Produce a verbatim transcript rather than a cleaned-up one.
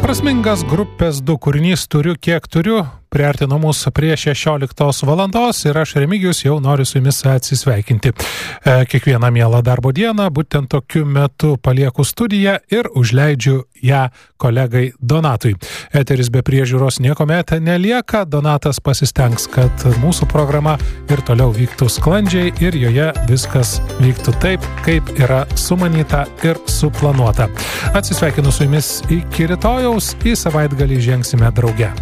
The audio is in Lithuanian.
Prasmingas grupės du kūrinys Turiu, kiek turiu priartino mūsų prie šešioliktos valandos ir aš, Remigijus, jau noriu su jumis atsisveikinti. E, kiekvieną mielą darbo dieną būtent tokiu metu palieku studiją ir užleidžiu ją kolegai Donatui. Eteris be priežiūros niekuomet nelieka. Donatas pasistengs, kad mūsų programa ir toliau vyktų sklandžiai ir joje viskas vyktų taip, kaip yra sumanyta ir suplanuota. Atsisveikinu su jumis iki rytojaus, į savaitgalį žengsime drauge.